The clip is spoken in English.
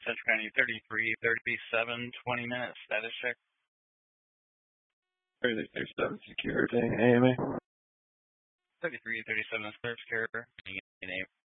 Central County 3337, 20 minutes. Status check. 3337 security. AMA. 3337 service carrier.